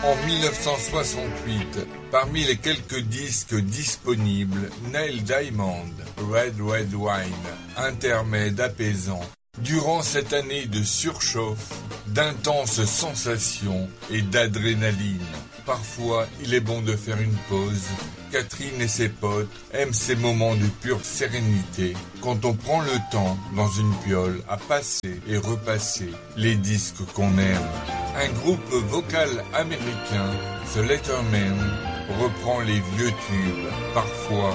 En 1968, parmi les quelques disques disponibles, Neil Diamond, Red Red Wine, intermède apaisant. Durant cette année de surchauffe, d'intenses sensations et d'adrénaline, parfois il est bon de faire une pause. Catherine et ses potes aiment ces moments de pure sérénité, quand on prend le temps, dans une piole, à passer et repasser les disques qu'on aime. Un groupe vocal américain, The Letterman, reprend les vieux tubes, parfois